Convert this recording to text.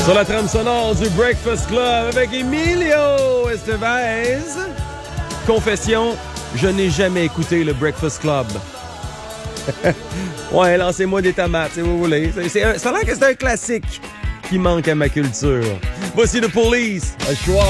Sur la trame sonore du Breakfast Club avec Emilio Estevez. Confession, je n'ai jamais écouté le Breakfast Club. Ouais, lancez-moi des tomates, si vous voulez. Ça a l'air que c'est un classique qui manque à ma culture. Voici The Police, à choix.